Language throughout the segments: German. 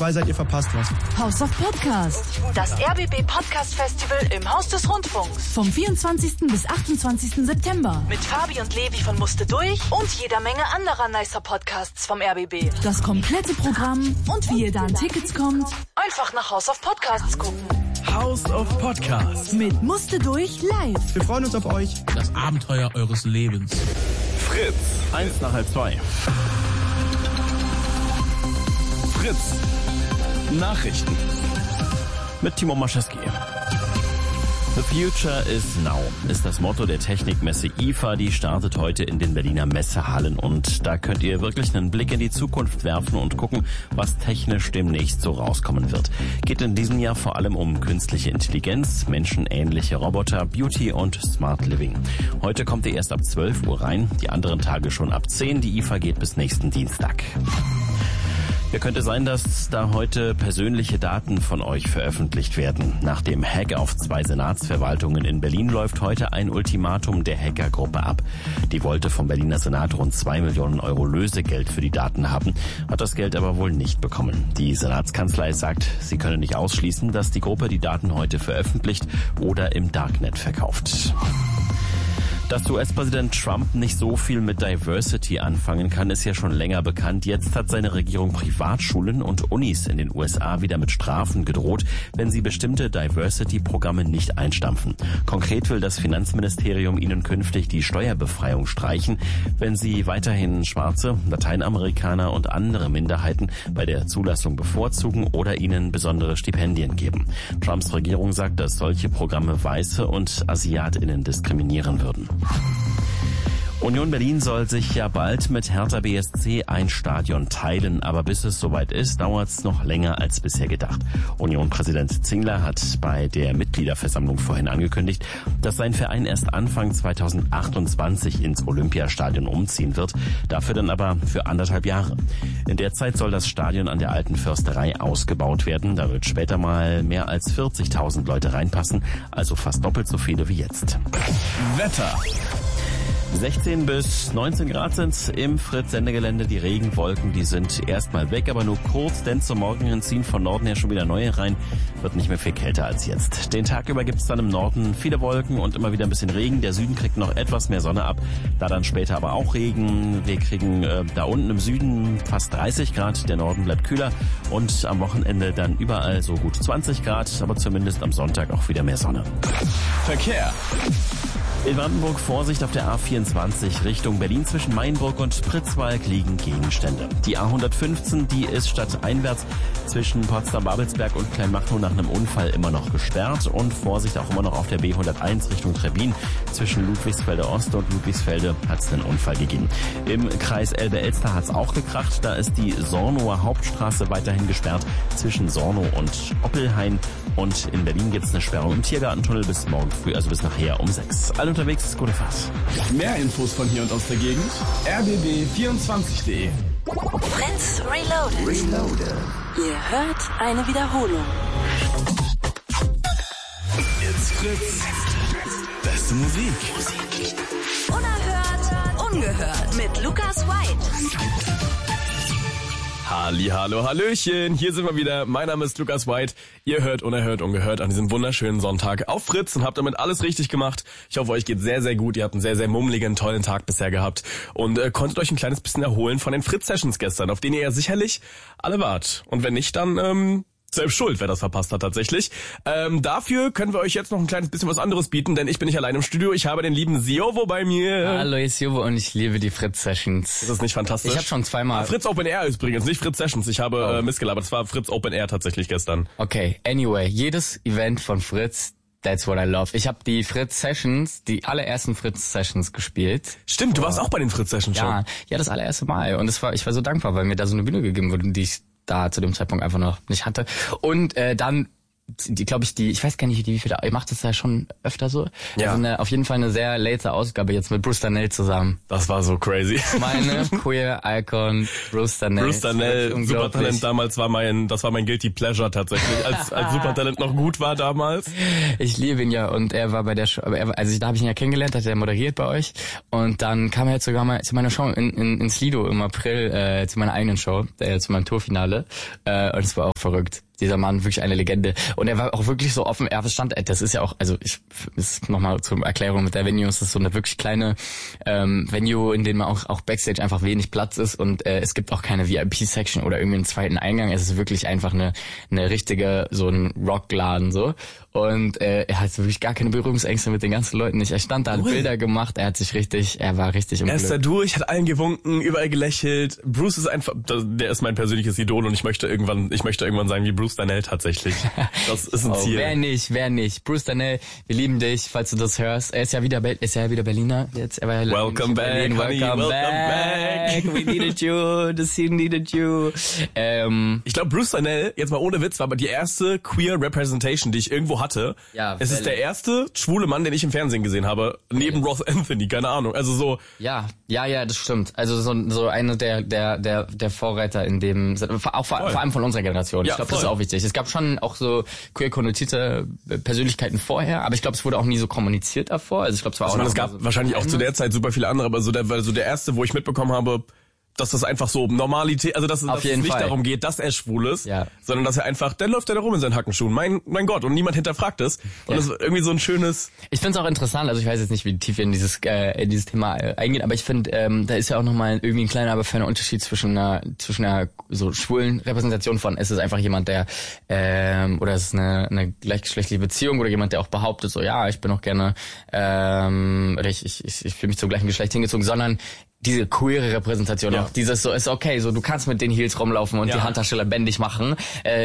2 seid ihr verpasst was. House of Podcast. Das RBB Podcast Festival im Haus des Rundfunks. Vom 24. bis 28. September. Mit Fabi und Levi von Musste durch und jeder Menge anderer nicer Podcasts vom RBB. Das komplette Programm und wie ihr da an Tickets kommt. Einfach nach House of Podcasts gucken. House of Podcast. Mit Musste durch live. Wir freuen uns auf euch. Das Abenteuer eures Lebens. Fritz. 1 nach halb 2. Fritz. Nachrichten. Mit Timo Maschewski. The Future is Now ist das Motto der Technikmesse IFA. Die startet heute in den Berliner Messehallen. Und da könnt ihr wirklich einen Blick in die Zukunft werfen und gucken, was technisch demnächst so rauskommen wird. Geht in diesem Jahr vor allem um künstliche Intelligenz, menschenähnliche Roboter, Beauty und Smart Living. Heute kommt ihr erst ab 12 Uhr rein, die anderen Tage schon ab 10. Die IFA geht bis nächsten Dienstag. Ja, könnte sein, dass da heute persönliche Daten von euch veröffentlicht werden. Nach dem Hack auf 2 Senatsverwaltungen in Berlin läuft heute ein Ultimatum der Hackergruppe ab. Die wollte vom Berliner Senat rund 2 Millionen Euro Lösegeld für die Daten haben, hat das Geld aber wohl nicht bekommen. Die Senatskanzlei sagt, sie könne nicht ausschließen, dass die Gruppe die Daten heute veröffentlicht oder im Darknet verkauft. Dass US-Präsident Trump nicht so viel mit Diversity anfangen kann, ist ja schon länger bekannt. Jetzt hat seine Regierung Privatschulen und Unis in den USA wieder mit Strafen gedroht, wenn sie bestimmte Diversity-Programme nicht einstampfen. Konkret will das Finanzministerium ihnen künftig die Steuerbefreiung streichen, wenn sie weiterhin Schwarze, Lateinamerikaner und andere Minderheiten bei der Zulassung bevorzugen oder ihnen besondere Stipendien geben. Trumps Regierung sagt, dass solche Programme Weiße und AsiatInnen diskriminieren würden. Union Berlin soll sich ja bald mit Hertha BSC ein Stadion teilen, aber bis es soweit ist, dauert es noch länger als bisher gedacht. Union-Präsident Zingler hat bei der Mitgliederversammlung vorhin angekündigt, dass sein Verein erst Anfang 2028 ins Olympiastadion umziehen wird, dafür dann aber für 1,5 Jahre. In der Zeit soll das Stadion an der alten Försterei ausgebaut werden, da wird später mal mehr als 40.000 Leute reinpassen, also fast doppelt so viele wie jetzt. Wetter. 16 bis 19 Grad sind im Fritz-Sendegelände. Die Regenwolken, die sind erstmal weg, aber nur kurz, denn zum Morgen hin ziehen von Norden her schon wieder neue rein. Wird nicht mehr viel kälter als jetzt. Den Tag über gibt's dann im Norden viele Wolken und immer wieder ein bisschen Regen. Der Süden kriegt noch etwas mehr Sonne ab, da dann später aber auch Regen. Wir kriegen da unten im Süden fast 30 Grad, der Norden bleibt kühler und am Wochenende dann überall so gut 20 Grad, aber zumindest am Sonntag auch wieder mehr Sonne. Verkehr. In Brandenburg Vorsicht auf der A24 Richtung Berlin. Zwischen Mainburg und Pritzwalk liegen Gegenstände. Die A115, die ist stadteinwärts zwischen Potsdam-Babelsberg und Kleinmachnow nach einem Unfall immer noch gesperrt. Und Vorsicht auch immer noch auf der B101 Richtung Trebbin. Zwischen Ludwigsfelde Ost und Ludwigsfelde hat es einen Unfall gegeben. Im Kreis Elbe-Elster hat es auch gekracht. Da ist die Sornower Hauptstraße weiterhin gesperrt zwischen Sornow und Oppelhain. Und in Berlin gibt es eine Sperrung im Tiergartentunnel bis morgen früh, also bis nachher um 6. Alle unterwegs, gute Fahrt. Mehr Infos von hier und aus der Gegend. rbb24.de. Fritz Reloaded. Ihr hört eine Wiederholung. It's Fritz. Beste Musik. Unerhört, ungehört mit Lukas White. Hallihallo, Hallöchen, hier sind wir wieder. Mein Name ist Lukas White. Ihr hört Unerhört, ungehört an diesem wunderschönen Sonntag auf Fritz und habt damit alles richtig gemacht. Ich hoffe, euch geht sehr, sehr gut. Ihr habt einen sehr, sehr mummeligen, tollen Tag bisher gehabt und konntet euch ein kleines bisschen erholen von den Fritz-Sessions gestern, auf denen ihr ja sicherlich alle wart. Und wenn nicht, dann selbst schuld, wer das verpasst hat tatsächlich. Dafür können wir euch jetzt noch ein kleines bisschen was anderes bieten, denn ich bin nicht allein im Studio. Ich habe den lieben Siovo bei mir. Hallo, ich bin Siovo und ich liebe die Fritz-Sessions. Ist das nicht fantastisch? Ich habe schon zweimal... Fritz Open Air ist übrigens, nicht Fritz-Sessions. Ich habe missgelabert. Das war Fritz Open Air tatsächlich gestern. Okay, anyway, jedes Event von Fritz... That's what I love. Ich habe die Fritz-Sessions, die allerersten Fritz-Sessions gespielt. Stimmt, du warst auch bei den Fritz-Sessions schon. Ja, das allererste Mal. Und ich war so dankbar, weil mir da so eine Bühne gegeben wurde, die ich da zu dem Zeitpunkt einfach noch nicht hatte. Und dann ich weiß gar nicht, wie viel, ihr macht das ja schon öfter so. Ja. Also auf jeden Fall eine sehr late Ausgabe jetzt mit Bruce Darnell zusammen. Das war so crazy. Meine Queer Icon, Bruce Darnell. Bruce Darnell, Supertalent damals das war mein Guilty Pleasure tatsächlich, als Supertalent noch gut war damals. Ich liebe ihn ja und er war bei der Show, da habe ich ihn ja kennengelernt, hat er moderiert bei euch und dann kam er jetzt sogar mal zu meiner Show ins Lido im April, zu meiner eigenen Show, zu meinem Tourfinale und es war auch verrückt. Dieser Mann, wirklich eine Legende. Und er war auch wirklich so offen, er verstand, das ist ja auch, also ist nochmal zur Erklärung mit der Venue, es ist so eine wirklich kleine Venue, in dem man auch Backstage einfach wenig Platz ist und es gibt auch keine VIP-Section oder irgendwie einen zweiten Eingang. Es ist wirklich einfach eine richtige, so ein Rockladen so. Und er hat wirklich gar keine Berührungsängste mit den ganzen Leuten nicht. Er stand da, hat Bilder gemacht, er war richtig im Er ist Glück. da durch, hat allen gewunken, überall gelächelt. Bruce ist einfach, der ist mein persönliches Idol und ich möchte irgendwann sein wie Bruce Darnell tatsächlich. Das ist ein Ziel. Wer nicht. Bruce Darnell, wir lieben dich, falls du das hörst. Er ist ja wieder Berliner jetzt. Er war ja Welcome back, Berlin. honey, welcome back. We needed you, the scene needed you. Ich glaube, Bruce Darnell, jetzt mal ohne Witz, war aber die erste queer Representation, die ich irgendwo hatte. Ja, es ist der erste schwule Mann, den ich im Fernsehen gesehen habe, neben Ross Anthony, keine Ahnung. Also so. Ja, das stimmt. Also so eine der Vorreiter in dem, auch vor allem von unserer Generation. Ich glaube, das ist auch wichtig. Es gab schon auch so queer konnotierte Persönlichkeiten vorher, aber ich glaube, es wurde auch nie so kommuniziert davor. Also ich glaube, es war auch. Es gab wahrscheinlich auch zu der Zeit super viele andere, aber so der erste, wo ich mitbekommen habe, dass das einfach so Normalität, also dass es nicht darum geht, dass er schwul ist, sondern dass er einfach, der läuft ja da rum in seinen Hackenschuhen, mein Gott, und niemand hinterfragt es. Und das ist irgendwie so ein schönes... Ich finde es auch interessant, also ich weiß jetzt nicht, wie tief wir in dieses Thema eingehen, aber ich finde, da ist ja auch nochmal irgendwie ein kleiner, aber feiner Unterschied zwischen einer so schwulen Repräsentation von, ist es einfach jemand, der, oder ist es eine gleichgeschlechtliche Beziehung oder jemand, der auch behauptet, so, ja, ich bin auch gerne, oder ich fühle mich zum gleichen Geschlecht hingezogen, sondern diese queere Repräsentation auch, dieses so ist okay, so du kannst mit den Heels rumlaufen und die Handtasche lebendig machen.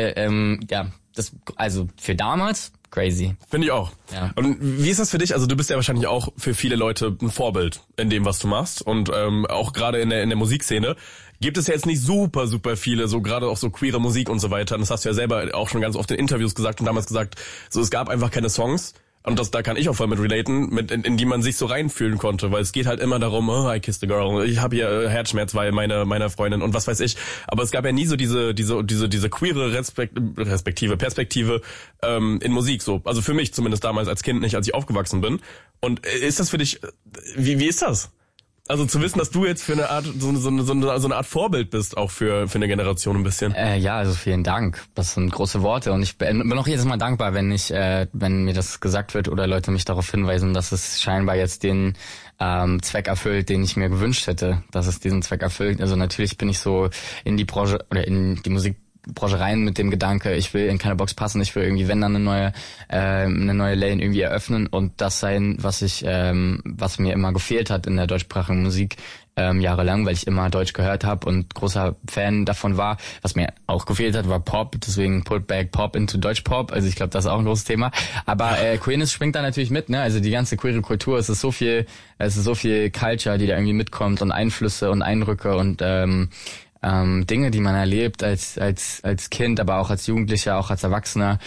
Das also für damals crazy. Finde ich auch. Ja. Und wie ist das für dich? Also du bist ja wahrscheinlich auch für viele Leute ein Vorbild in dem, was du machst und auch gerade in der Musikszene. Gibt es ja jetzt nicht super viele, so gerade auch so queere Musik und so weiter. Und das hast du ja selber auch schon ganz oft in Interviews gesagt und damals gesagt, so es gab einfach keine Songs. Und da kann ich auch voll mit relaten, in die man sich so reinfühlen konnte, weil es geht halt immer darum, oh, I kissed a girl, ich habe hier Herzschmerz, weil meine Freundin und was weiß ich. Aber es gab ja nie so diese queere Perspektive in Musik so. Also für mich zumindest damals als Kind nicht, als ich aufgewachsen bin. Und ist das für dich, wie ist das? Also zu wissen, dass du jetzt für eine Art so eine Art Vorbild bist, auch für eine Generation ein bisschen. Ja, also vielen Dank. Das sind große Worte und ich bin auch jedes Mal dankbar, wenn mir das gesagt wird oder Leute mich darauf hinweisen, dass es scheinbar jetzt den Zweck erfüllt, den ich mir gewünscht hätte, dass es diesen Zweck erfüllt. Also natürlich bin ich so in die Branche oder in die Musikbranche rein mit dem Gedanke, ich will in keine Box passen, ich will irgendwie, wenn dann eine neue Lane irgendwie eröffnen und das sein, was mir immer gefehlt hat in der deutschsprachigen Musik jahrelang, weil ich immer Deutsch gehört habe und großer Fan davon war. Was mir auch gefehlt hat, war Pop, deswegen Put Back Pop into Deutschpop. Also ich glaube, das ist auch ein großes Thema. Aber Queerness schwingt da natürlich mit, ne? Also die ganze queere Kultur, es ist so viel Culture, die da irgendwie mitkommt und Einflüsse und Eindrücke und Dinge, die man erlebt als Kind, aber auch als Jugendlicher, auch als Erwachsener.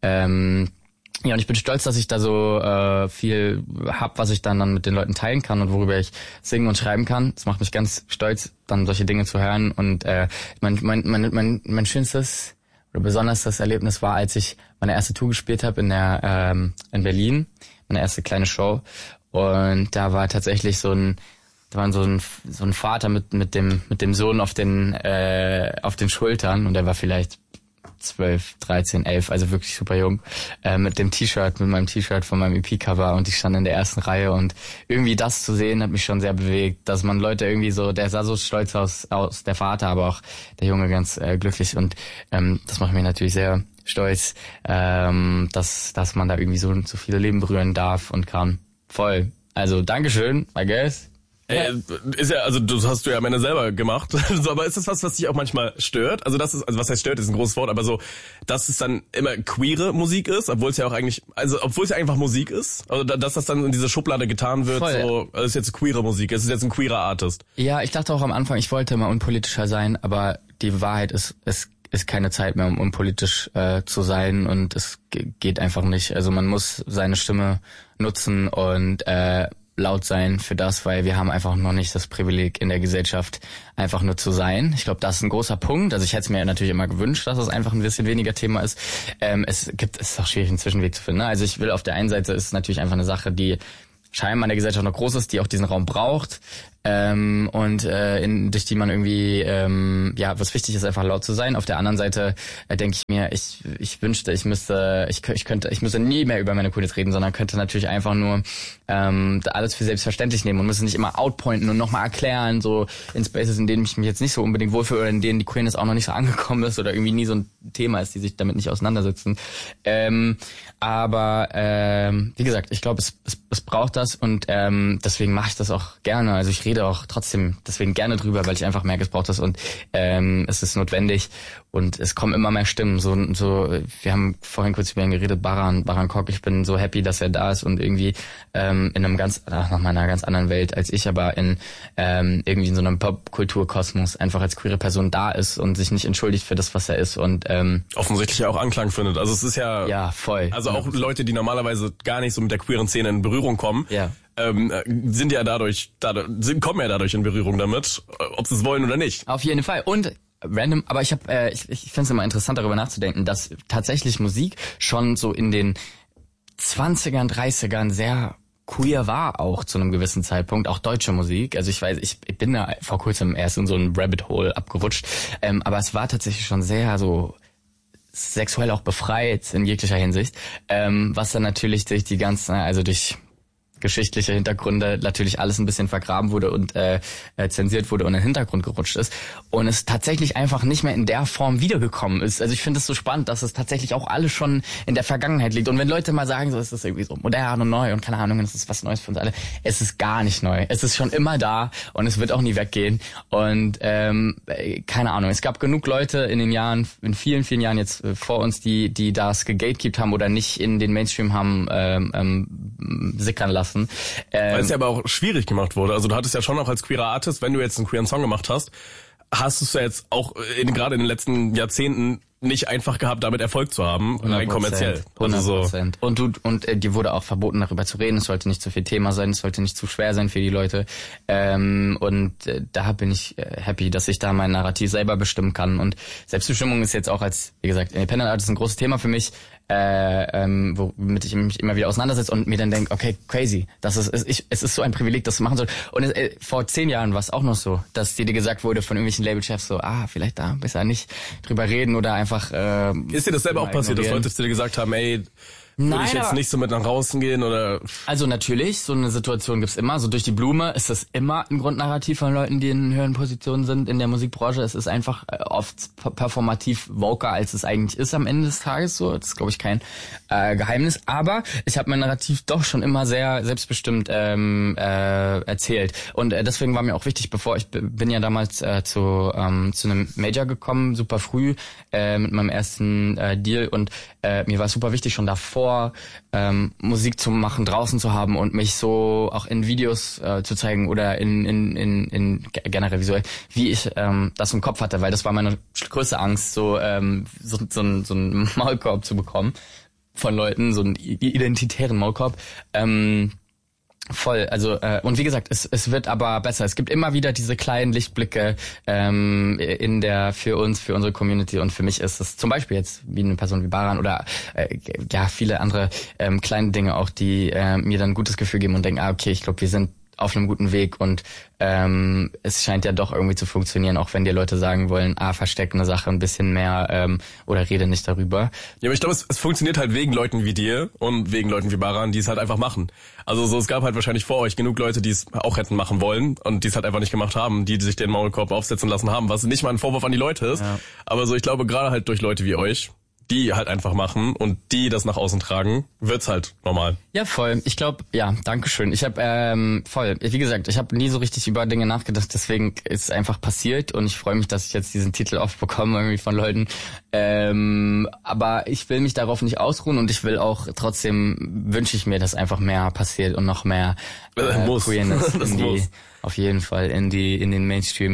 Ja, und ich bin stolz, dass ich da so viel hab, was ich dann mit den Leuten teilen kann und worüber ich singen und schreiben kann. Das macht mich ganz stolz, dann solche Dinge zu hören. Und mein schönstes oder besonderstes Erlebnis war, als ich meine erste Tour gespielt habe in Berlin, meine erste kleine Show. Und da war tatsächlich so ein Vater mit dem Sohn auf den Schultern und er war vielleicht 12, 13, 11, also wirklich super jung, mit meinem T-Shirt von meinem EP-Cover und ich stand in der ersten Reihe und irgendwie das zu sehen, hat mich schon sehr bewegt, dass man Leute irgendwie so, der sah so stolz aus, der Vater, aber auch der Junge ganz glücklich und das macht mich natürlich sehr stolz, dass man da irgendwie so viele Leben berühren darf und kann. Voll. Also Dankeschön, I guess. Ist ja, also das hast du ja am Ende selber gemacht. So, aber ist das was dich auch manchmal stört? Also was heißt stört, ist ein großes Wort, aber so, dass es dann immer queere Musik ist, obwohl es ja einfach Musik ist. Also dass das dann in diese Schublade getan wird, voll. So, es ist jetzt queere Musik, es ist jetzt ein queerer Artist. Ja, ich dachte auch am Anfang, ich wollte mal unpolitischer sein, aber die Wahrheit ist, ist keine Zeit mehr, um politisch zu sein und es geht einfach nicht. Also man muss seine Stimme nutzen und laut sein für das, weil wir haben einfach noch nicht das Privileg in der Gesellschaft, einfach nur zu sein. Ich glaube, das ist ein großer Punkt. Also ich hätte es mir natürlich immer gewünscht, dass es einfach ein bisschen weniger Thema ist. Es ist auch schwierig, einen Zwischenweg zu finden. Ne? Also ich will auf der einen Seite, ist es natürlich einfach eine Sache, die scheinbar in der Gesellschaft noch groß ist, die auch diesen Raum braucht. Durch die man irgendwie, was wichtig ist, einfach laut zu sein. Auf der anderen Seite denke ich mir, ich wünschte, ich müsste nie mehr über meine Queerness reden, sondern könnte natürlich einfach nur alles für selbstverständlich nehmen und müsste nicht immer outpointen und nochmal erklären, so in Spaces, in denen ich mich jetzt nicht so unbedingt wohlfühle oder in denen die Queerness auch noch nicht so angekommen ist oder irgendwie nie so ein Thema ist, die sich damit nicht auseinandersetzen. Aber wie gesagt, ich glaube, es braucht das und deswegen mache ich das auch gerne. Also ich rede auch trotzdem deswegen gerne drüber, weil ich einfach merke, es braucht das und es ist notwendig und es kommen immer mehr Stimmen. So wir haben vorhin kurz über ihn geredet, Baran Kok, ich bin so happy, dass er da ist und irgendwie in einem nochmal einer ganz anderen Welt als ich, aber irgendwie in so einem Popkulturkosmos einfach als queere Person da ist und sich nicht entschuldigt für das, was er ist und offensichtlich ja auch Anklang findet. Also es ist ja voll. Also auch Leute, die normalerweise gar nicht so mit der queeren Szene in Berührung kommen, kommen ja dadurch in Berührung damit, ob sie es wollen oder nicht. Auf jeden Fall. Und random, aber ich finde es immer interessant, darüber nachzudenken, dass tatsächlich Musik schon so in den 20ern, 30ern sehr queer war, auch zu einem gewissen Zeitpunkt, auch deutsche Musik. Also ich weiß, ich bin da vor kurzem erst in so ein Rabbit Hole abgerutscht, aber es war tatsächlich schon sehr so sexuell auch befreit in jeglicher Hinsicht, was dann natürlich durch die ganzen, also durch geschichtliche Hintergründe natürlich alles ein bisschen vergraben wurde und zensiert wurde und in den Hintergrund gerutscht ist und es tatsächlich einfach nicht mehr in der Form wiedergekommen ist. Also ich finde es so spannend, dass es tatsächlich auch alles schon in der Vergangenheit liegt. Und wenn Leute mal sagen, so ist das irgendwie so modern und neu und keine Ahnung, es ist was Neues für uns alle, es ist gar nicht neu. Es ist schon immer da und es wird auch nie weggehen. Und keine Ahnung, es gab genug Leute in den Jahren, in vielen, vielen Jahren jetzt vor uns, die das gegatekeept haben oder nicht in den Mainstream haben sickern lassen. Weil es ja aber auch schwierig gemacht wurde. Also du hattest ja schon auch als queerer Artist, wenn du jetzt einen queeren Song gemacht hast, hast du es ja jetzt auch gerade in den letzten Jahrzehnten nicht einfach gehabt, damit Erfolg zu haben, rein kommerziell. 100%. Und dir wurde auch verboten, darüber zu reden. Es sollte nicht zu viel Thema sein, es sollte nicht zu schwer sein für die Leute. Da bin ich happy, dass ich da mein Narrativ selber bestimmen kann. Und Selbstbestimmung ist jetzt auch als, wie gesagt, Independent Artist ein großes Thema für mich, womit ich mich immer wieder auseinandersetze und mir dann denke, okay, crazy, es ist so ein Privileg, das zu machen soll. Und vor 10 Jahren war es auch noch so, dass dir gesagt wurde von irgendwelchen Labelchefs so, vielleicht da besser nicht drüber reden oder einfach ist dir das selber auch passiert, dass Leute zu dir gesagt haben, würde ich jetzt nicht so mit nach draußen gehen oder? Also natürlich, so eine Situation gibt's immer. So durch die Blume ist das immer ein Grundnarrativ von Leuten, die in höheren Positionen sind in der Musikbranche. Es ist einfach oft performativ voker, als es eigentlich ist am Ende des Tages. So, das ist, glaube ich, kein Geheimnis. Aber ich habe mein Narrativ doch schon immer sehr selbstbestimmt erzählt. Und deswegen war mir auch wichtig, bin ja damals zu einem Major gekommen, super früh mit meinem ersten Deal. Und mir war es super wichtig, schon davor Musik zu machen, draußen zu haben und mich so auch in Videos zu zeigen oder in generell visuell, wie ich das im Kopf hatte, weil das war meine größte Angst, so einen Maulkorb zu bekommen von Leuten, so einen identitären Maulkorb. Voll, also und wie gesagt, es wird aber besser. Es gibt immer wieder diese kleinen Lichtblicke für unsere Community und für mich ist es zum Beispiel jetzt wie eine Person wie Baran oder viele andere kleine Dinge auch, die mir dann ein gutes Gefühl geben und denken, okay, ich glaube, wir sind auf einem guten Weg und es scheint ja doch irgendwie zu funktionieren, auch wenn dir Leute sagen wollen, versteck eine Sache ein bisschen mehr oder rede nicht darüber. Ja, aber ich glaube, es funktioniert halt wegen Leuten wie dir und wegen Leuten wie Baran, die es halt einfach machen. Also so, es gab halt wahrscheinlich vor euch genug Leute, die es auch hätten machen wollen und die es halt einfach nicht gemacht haben, die sich den Maulkorb aufsetzen lassen haben, was nicht mal ein Vorwurf an die Leute ist. Ja. Aber so, ich glaube, gerade halt durch Leute wie euch, die halt einfach machen und die das nach außen tragen, wird's halt normal. Ja, voll. Ich glaube, dankeschön. Ich habe wie gesagt, ich habe nie so richtig über Dinge nachgedacht, deswegen ist es einfach passiert und ich freue mich, dass ich jetzt diesen Titel oft bekomme irgendwie von Leuten. Aber ich will mich darauf nicht ausruhen und ich will auch trotzdem, wünsche ich mir, dass einfach mehr passiert und noch mehr Queerness auf jeden Fall in den Mainstream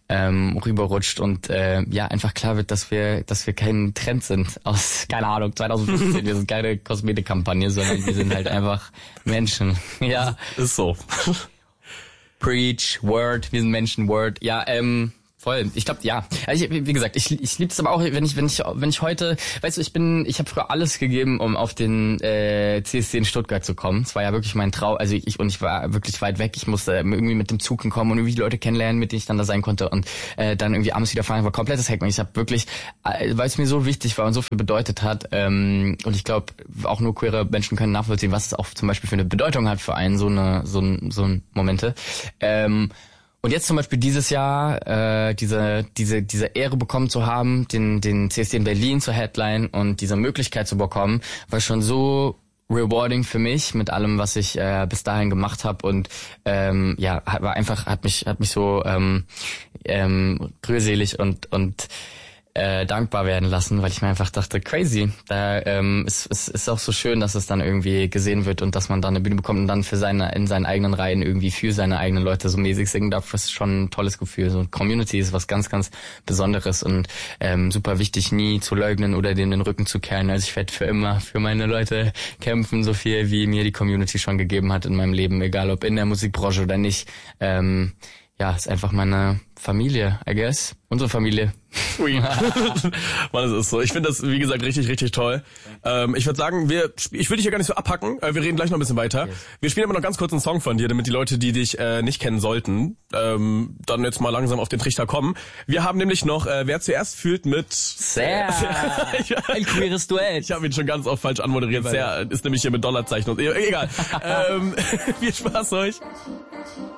rüberrutscht und einfach klar wird, dass wir kein Trend sind aus, keine Ahnung, 2015. Wir sind keine Kosmetikkampagne, sondern wir sind halt einfach Menschen. Ja. Ist so. Preach, Word, wir sind Menschen, Word. Ja, voll. Ich glaube, ja. Also wie gesagt, ich liebe es aber auch, wenn ich heute, weißt du, ich habe früher alles gegeben, um auf den CSD in Stuttgart zu kommen. Es war ja wirklich mein Traum. Also ich war wirklich weit weg. Ich musste irgendwie mit dem Zug hinkommen und irgendwie Leute kennenlernen, mit denen ich dann da sein konnte und dann irgendwie abends wieder fahren. War komplettes Hack. Ich habe wirklich, weil es mir so wichtig war und so viel bedeutet hat, und ich glaube, auch nur queere Menschen können nachvollziehen, was es auch zum Beispiel für eine Bedeutung hat für einen so ein Momente. Und jetzt zum Beispiel dieses Jahr diese Ehre bekommen zu haben, den CSD in Berlin zur Headline und diese Möglichkeit zu bekommen, war schon so rewarding für mich mit allem, was ich bis dahin gemacht habe und hat mich so rührselig und dankbar werden lassen, weil ich mir einfach dachte, crazy. Es ist auch so schön, dass es dann irgendwie gesehen wird und dass man dann eine Bühne bekommt und dann in seinen eigenen Reihen irgendwie für seine eigenen Leute so mäßig singen darf. Das ist schon ein tolles Gefühl. So Community ist was ganz, ganz Besonderes und super wichtig, nie zu leugnen oder denen den Rücken zu kehren. Also ich werde für immer für meine Leute kämpfen, so viel wie mir die Community schon gegeben hat in meinem Leben, egal ob in der Musikbranche oder nicht. Ist einfach meine Familie, I guess. Unsere Familie. Mann, das ist so. Ich finde das, wie gesagt, richtig, richtig toll. Ich würde sagen, ich will dich hier gar nicht so abhacken. Wir reden gleich noch ein bisschen weiter. Yes. Wir spielen aber noch ganz kurz einen Song von dir, damit die Leute, die dich nicht kennen sollten, dann jetzt mal langsam auf den Trichter kommen. Wir haben nämlich noch Wer zuerst fühlt mit... Sehr. Ein queeres Duett. Ich habe ihn schon ganz oft falsch anmoderiert. Sehr ist nämlich hier mit Dollarzeichen und egal. Viel Spaß euch.